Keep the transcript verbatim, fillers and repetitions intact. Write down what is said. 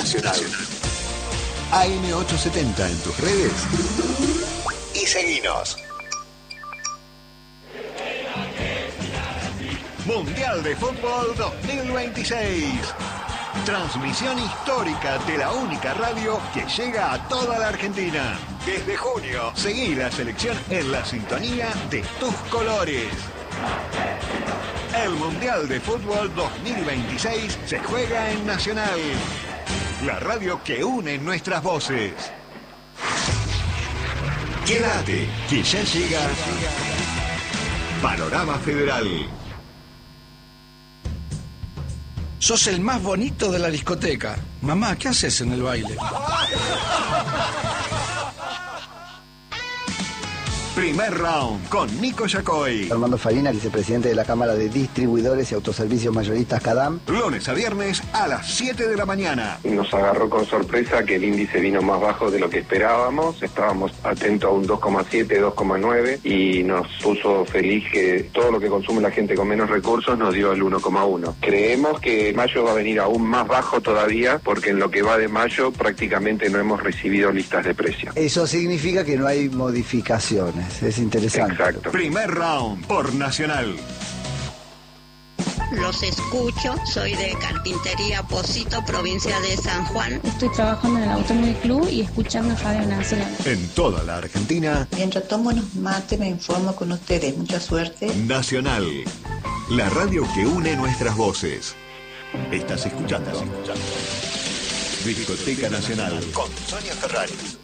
Nacional. A M ochocientos setenta en tus redes y seguinos. Mundial de Fútbol dos mil veintiséis. Transmisión histórica de la única radio que llega a toda la Argentina. Desde junio, seguí la selección en la sintonía de tus colores. El Mundial de Fútbol dos mil veintiséis se juega en Nacional, la radio que une nuestras voces. Quédate, que ya llega Panorama Federal. Sos el más bonito de la discoteca. Mamá, ¿qué haces en el baile? Primer round con Nico Yacoy. Armando Farina, vicepresidente de la Cámara de Distribuidores y Autoservicios Mayoristas CADAM. Lunes a viernes a las siete de la mañana. Nos agarró con sorpresa que el índice vino más bajo de lo que esperábamos. Estábamos atentos a un dos coma siete, dos coma nueve y nos puso feliz que todo lo que consume la gente con menos recursos nos dio el uno coma uno. Creemos que mayo va a venir aún más bajo todavía porque en lo que va de mayo prácticamente no hemos recibido listas de precios. Eso significa que no hay modificaciones. Es interesante. Exacto. Primer round por Nacional. Los escucho, soy de Carpintería Pocito, provincia de San Juan. Estoy trabajando en el Automóvil Club y escuchando Radio Nacional. En toda la Argentina. Mientras tomo unos mates me informo con ustedes. Mucha suerte. Nacional, la radio que une nuestras voces. Estás escuchando. Estás escuchando. Discoteca Nacional con Sonia Ferrari.